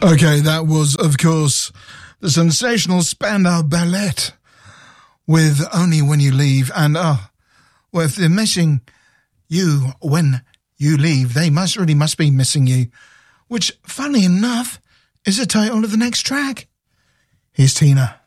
Okay, that was, of course, the sensational Spandau Ballet with Only When You Leave. And, well, if they're missing you when you leave, they must be missing you. Which, funny enough, is the title of the next track. Here's Tina.